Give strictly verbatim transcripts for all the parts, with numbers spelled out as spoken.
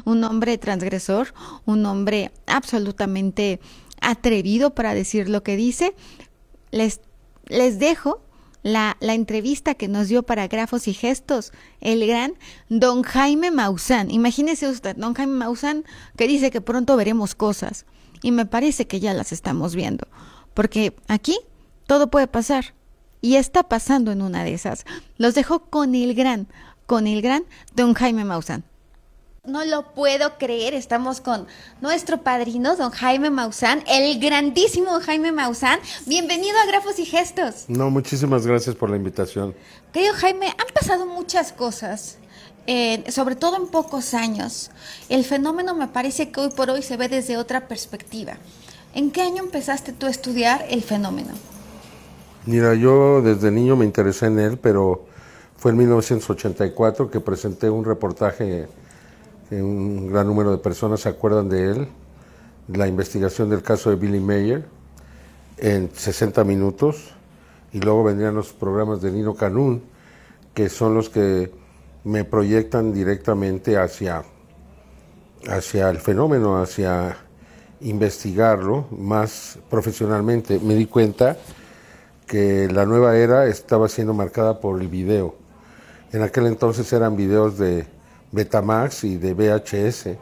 un hombre transgresor, un hombre absolutamente atrevido para decir lo que dice. Les, les dejo la, la entrevista que nos dio para Grafos y Gestos el gran don Jaime Maussan. Imagínese usted, don Jaime Maussan, que dice que pronto veremos cosas, y me parece que ya las estamos viendo, porque aquí todo puede pasar, y está pasando en una de esas. Los dejo con el gran, con el gran don Jaime Maussan. No lo puedo creer, estamos con nuestro padrino, don Jaime Maussan, el grandísimo Jaime Maussan. Bienvenido a Grafos y Gestos. No, muchísimas gracias por la invitación. Querido Jaime, han pasado muchas cosas, eh, sobre todo en pocos años. El fenómeno me parece que hoy por hoy se ve desde otra perspectiva. ¿En qué año empezaste tú a estudiar el fenómeno? Mira, yo desde niño me interesé en él, pero fue en mil novecientos ochenta y cuatro que presenté un reportaje. Un gran número de personas se acuerdan de él, la investigación del caso de Billy Mayer, en sesenta minutos, y luego vendrían los programas de Nino Canún, que son los que me proyectan directamente hacia, hacia el fenómeno, hacia investigarlo más profesionalmente. Me di cuenta que la nueva era estaba siendo marcada por el video. En aquel entonces eran videos de Betamax y de V H S,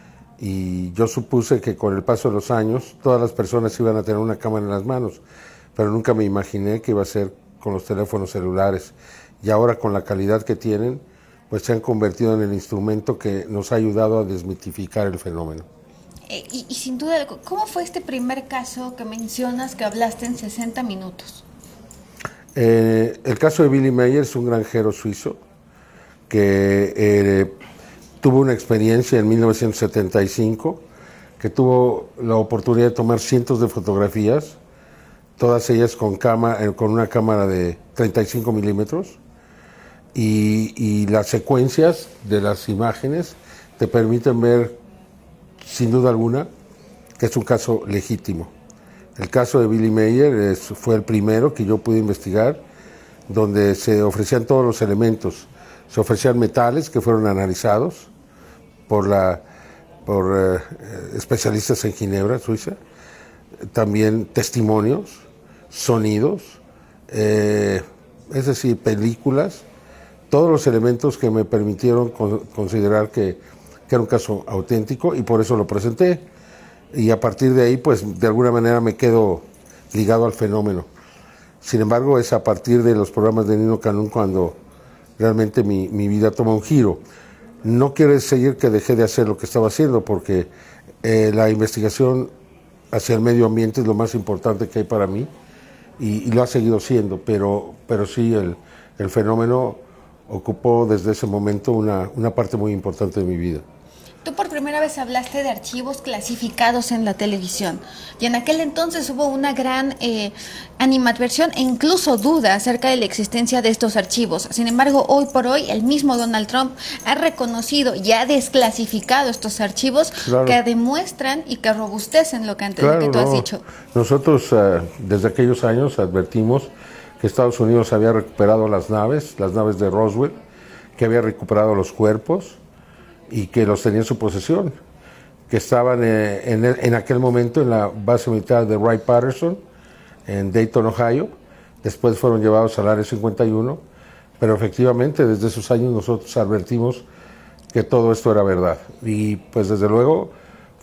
y yo supuse que con el paso de los años todas las personas iban a tener una cámara en las manos, pero nunca me imaginé que iba a ser con los teléfonos celulares, y ahora con la calidad que tienen, pues se han convertido en el instrumento que nos ha ayudado a desmitificar el fenómeno. Eh, y, y sin duda, ¿cómo fue este primer caso que mencionas que hablaste en sesenta minutos? Eh, el caso de Billy Mayer es un granjero suizo que eh, tuvo una experiencia en mil novecientos setenta y cinco, que tuvo la oportunidad de tomar cientos de fotografías, todas ellas con, cama, eh, con una cámara de treinta y cinco milímetros, y, y las secuencias de las imágenes te permiten ver, sin duda alguna, que es un caso legítimo. El caso de Billy Mayer es, fue el primero que yo pude investigar, donde se ofrecían todos los elementos. Se ofrecían metales que fueron analizados por, la, por eh, especialistas en Ginebra, Suiza, también testimonios, sonidos, eh, es decir, películas, todos los elementos que me permitieron con, considerar que, que era un caso auténtico, y por eso lo presenté. Y a partir de ahí, pues de alguna manera me quedo ligado al fenómeno. Sin embargo, es a partir de los programas de Nino Canún cuando realmente mi, mi vida toma un giro. No quiere decir que dejé de hacer lo que estaba haciendo, porque eh, la investigación hacia el medio ambiente es lo más importante que hay para mí, y, y lo ha seguido siendo, pero, pero sí, el, el fenómeno ocupó desde ese momento una, una parte muy importante de mi vida. Tú por primera vez hablaste de archivos clasificados en la televisión, y en aquel entonces hubo una gran eh, animadversión e incluso duda acerca de la existencia de estos archivos. Sin embargo, hoy por hoy el mismo Donald Trump ha reconocido y ha desclasificado estos archivos, claro, que demuestran y que robustecen lo que, antes, claro, lo que tú no. has dicho. Nosotros uh, desde aquellos años advertimos que Estados Unidos había recuperado las naves, las naves de Roswell, que había recuperado los cuerpos y que los tenía en su posesión, que estaban eh, en, el, en aquel momento en la base militar de Wright-Patterson, en Dayton, Ohio. Después fueron llevados al Área cincuenta y uno, pero efectivamente desde esos años nosotros advertimos que todo esto era verdad. Y pues desde luego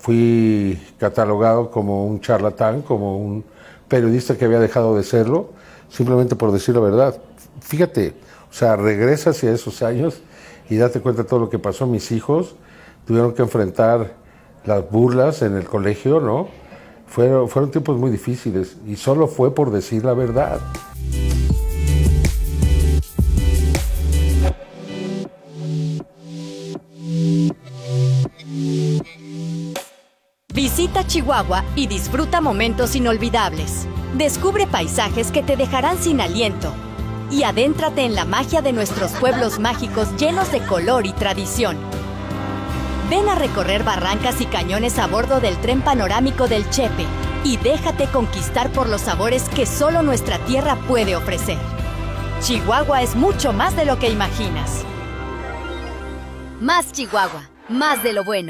fui catalogado como un charlatán, como un periodista que había dejado de serlo, simplemente por decir la verdad. Fíjate, o sea, regresa hacia esos años y date cuenta de todo lo que pasó. Mis hijos tuvieron que enfrentar las burlas en el colegio, ¿no? Fueron, fueron tiempos muy difíciles, y solo fue por decir la verdad. Visita Chihuahua y disfruta momentos inolvidables. Descubre paisajes que te dejarán sin aliento. Y adéntrate en la magia de nuestros pueblos mágicos llenos de color y tradición. Ven a recorrer barrancas y cañones a bordo del tren panorámico del Chepe y déjate conquistar por los sabores que solo nuestra tierra puede ofrecer. Chihuahua es mucho más de lo que imaginas. Más Chihuahua, más de lo bueno.